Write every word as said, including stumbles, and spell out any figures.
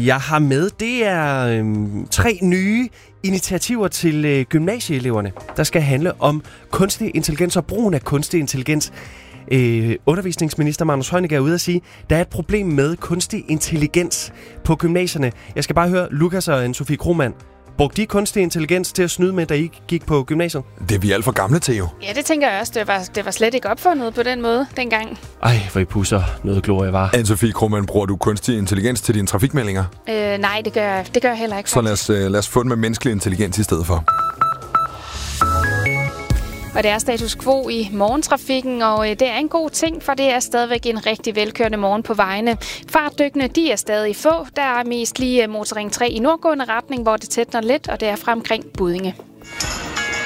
jeg har med, det er øhm, tre nye initiativer til øh, gymnasieeleverne, der skal handle om kunstig intelligens og brugen af kunstig intelligens. Øh, undervisningsminister Magnus Heunicke er ude at sige, at der er et problem med kunstig intelligens på gymnasierne. Jeg skal bare høre, Lukas og Anne-Sophie Krohmann, brugte de kunstig intelligens til at snyde med, da I gik på gymnasiet? Det er vi alt for gamle til, jo. Ja, det tænker jeg også. Det var, det var slet ikke opfundet på den måde dengang. Ej, hvor I pusser noget glorie, var. Anne-Sophie Krohmann, bruger du kunstig intelligens til dine trafikmeldinger? Øh, nej, det gør, det gør jeg heller ikke. Så lad os, lad os få den med menneskelig intelligens i stedet for. Og det er status quo i morgentrafikken, og det er en god ting, for det er stadigvæk en rigtig velkørende morgen på vejene. Fartdykkene, de er stadig få. Der er mest lige motorring tre i nordgående retning, hvor det tætner lidt, og det er frem omkring Buddinge.